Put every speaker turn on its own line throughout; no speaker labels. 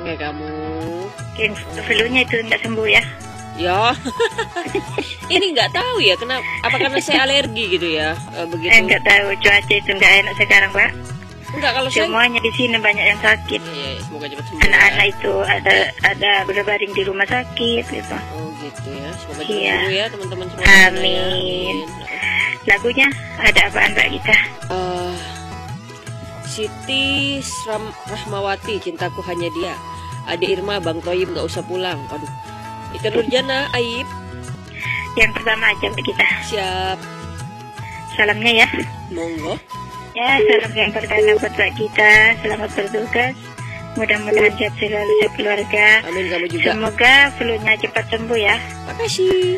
kayak kamu.
Flu-nya itu nggak sembuh ya?
Ya, ini nggak tahu ya kenapa. Apa karena saya alergi gitu ya? Begitu.
Nggak tahu, cuaca itu nggak enak sekarang, Pak.
Enggak, kalau
semuanya di sini banyak yang sakit.
Iya, semoga cepat sembuh.
Anak-anak itu ada berbaring di rumah sakit gitu.
Oh gitu ya, semoga cepat sembuh ya teman-teman semua.
Amin. Lagunya ada apaan Mbak Gita?
Siti Rahmawati, Cintaku Hanya Dia. Ade Irma, Bang Toyib nggak usah pulang. Waduh. Ika Nurjana, Aib.
Yang pertama aja Mbak Gita.
Siap.
Salamnya ya.
Monggo.
Ya, salam yang pertama buat Mbak Gita. Selamat bertugas. Mudah-mudahan sehat selalu sekeluarga.
Amin, kamu juga.
Semoga flu-nya cepat sembuh ya.
Makasih.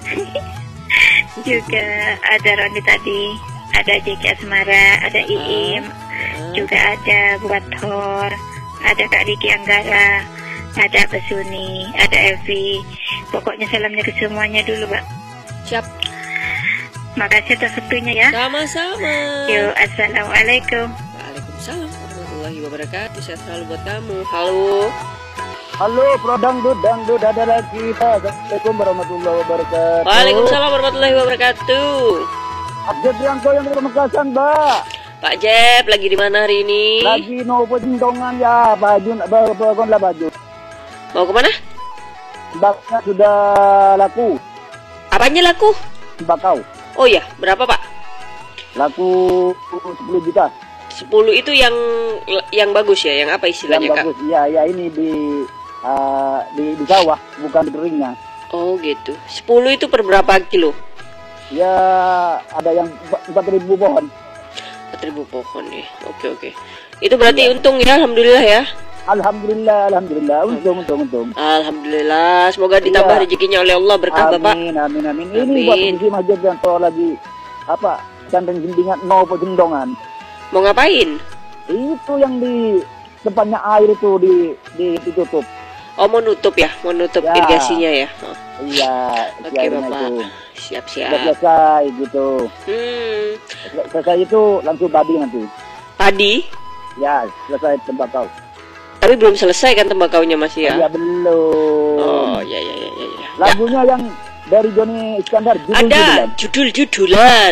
Juga ada Roni tadi, ada Jeki Asmara, ada Iim, juga ada Buat Thor, ada Kak Riki Anggara, ada Besuni, ada Evi. Pokoknya salamnya ke semuanya dulu, Mbak.
Siap.
Makasih atas waktunya ya.
Sama-sama.
Yuk, assalamualaikum.
Waalaikumsalam warahmatullahi wabarakatuh. Sehat selalu buat kamu. Halo.
Halo, Pro Dangdut ada lagi. Assalamualaikum warahmatullahi wabarakatuh.
Waalaikumsalam warahmatullahi wabarakatuh.
Abjad Rianto yang dari Pamekasan, Mbak.
Pak Jeb, lagi di mana hari ini?
Lagi mau pecintongan ya, baju lah baju.
Mau kemana?
Baknya sudah laku.
Apanya laku?
Bakau.
Oh ya, berapa Pak?
Laku 10 juta.
10 itu yang bagus ya, yang apa istilahnya
yang bagus,
Kak?
Iya, ini di sawah, bukan di keringnya.
Oh gitu. 10 itu per berapa kilo?
Ya, ada yang 4.000 pohon.
4.000 pohon ya. Oke. Itu berarti untung ya, alhamdulillah ya.
Alhamdulillah, untung.
Alhamdulillah, semoga ditambah rezekinya oleh Allah, berkah Bapak.
Amin. Ini buat Polisi Masjid yang lagi Candeng Jendingan Pejendongan.
Mau ngapain?
Itu yang di depannya air itu ditutup.
Oh, mau nutup ya, irigasinya ya. Oh.
Iya.
Oke Bapak, siap-siap.
Sudah selesai gitu. Selesai itu langsung padi nanti.
Padi?
Ya, selesai tembakau.
Tapi belum selesai kan tembakaunya masih ya?
Iya, belum.
Oh, ya.
Lagunya yang dari Joni Iskandar,
judul-judulan.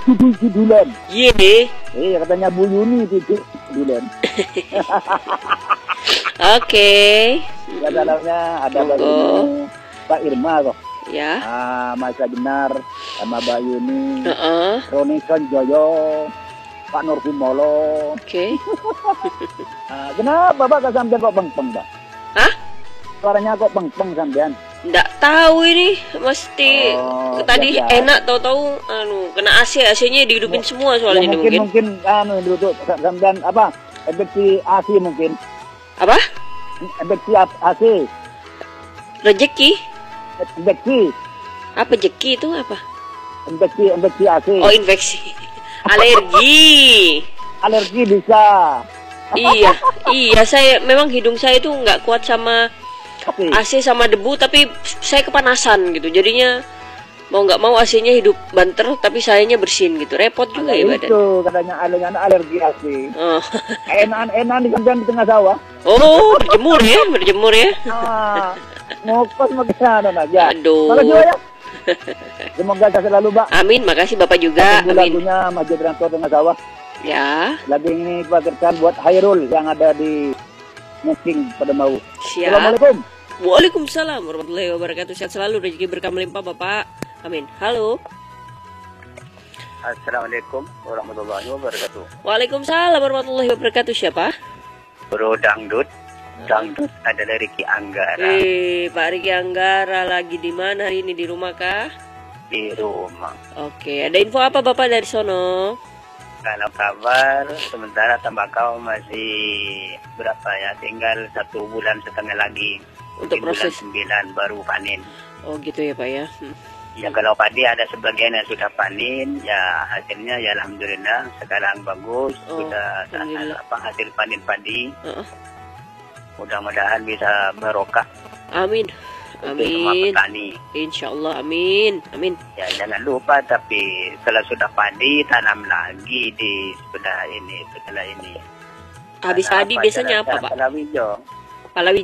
Iya.
Katanya Bu Yuni itu judulan.
Oke.
Ya, dalamnya ada Pak Irma kok.
Ya.
Mas Benar sama Mbak Yuni. Roni Sanjoyo. Pak Nur Kumolo.
Oke.
Kenapa Pak sampean kok peng-peng, Pak?
Hah?
Suaranya kok peng-peng sampean?
Nggak tahu ini, mesti tadi
biasa.
enak tahu-tahu kena AC-nya dihidupin semua soalnya
ya,
ini
mungkin duduk sampean apa? Infeksi AC mungkin.
Apa?
Infeksi AC.
Rezeki?
Infeksi.
Apa jeki itu apa?
Infeksi AC.
Oh, infeksi. Alergi.
Alergi bisa.
Iya, saya memang hidung saya itu nggak kuat sama AC sama debu, tapi saya kepanasan gitu. Jadinya mau nggak mau AC-nya hidup banter, tapi sayanya bersin gitu. Repot juga ya badan.
Itu katanya alergi AC.
Oh.
Enak di tengah sawah.
Oh, berjemur ya.
Ngokos makan aja.
Aduh.
Makasih ya. Semoga sehat selalu, Mbak.
Amin, makasih Bapak juga. Amin.
Lagunya Masjid Ranto Tengah Sawah.
Ya.
Lagu ini dipakarkan buat Hairul yang ada di Muking pada mau.
Siap.
Assalamualaikum.
Waalaikumsalam warahmatullahi wabarakatuh. Sehat selalu, rezeki berkah melimpah Bapak. Amin. Halo.
Assalamualaikum warahmatullahi wabarakatuh.
Waalaikumsalam warahmatullahi wabarakatuh. Siapa?
Bro Dangdut adalah Riki Anggara.
Pak Riki Anggara lagi di mana hari ini, di rumah kah?
Di rumah.
Oke, ada info apa Bapak dari sono?
Kalau kabar sementara tembakau masih berapa ya? Tinggal 1,5 bulan lagi.
Untuk proses
bulan 9 baru panen.
Oh gitu ya Pak ya.
Ya kalau padi ada sebagian yang sudah panen, ya hasilnya ya alhamdulillah sekarang bagus. Sudah hasil panen padi. Mudah-mudahan bisa barokah.
Amin.
Semua petani.
Insya Allah, amin.
Ya jangan lupa, tapi kalau sudah padi tanam lagi di setelah ini.
Habis padi biasanya apa Pak?
Palawija.